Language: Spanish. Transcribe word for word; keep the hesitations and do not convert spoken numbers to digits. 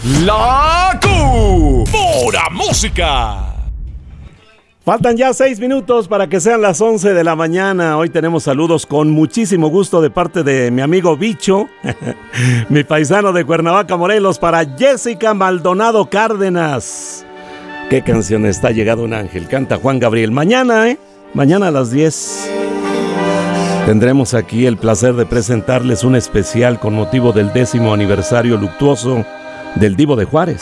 La Q. Pura música. Faltan ya seis minutos para que sean las once de la mañana. Hoy tenemos saludos con muchísimo gusto de parte de mi amigo Bicho, mi paisano de Cuernavaca, Morelos, para Jessica Maldonado Cárdenas. ¿Qué canción está? Llegado un ángel? Canta Juan Gabriel. Mañana, ¿eh? Mañana a las diez. Tendremos aquí el placer de presentarles un especial con motivo del décimo aniversario luctuoso del Divo de Juárez.